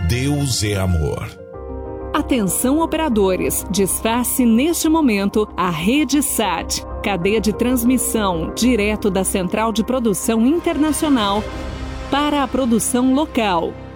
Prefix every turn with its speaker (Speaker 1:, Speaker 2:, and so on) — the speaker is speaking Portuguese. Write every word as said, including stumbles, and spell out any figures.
Speaker 1: Deus é amor.
Speaker 2: Atenção operadores, desface neste momento a Rede Sat, cadeia de transmissão direto da Central de Produção Internacional para a produção local.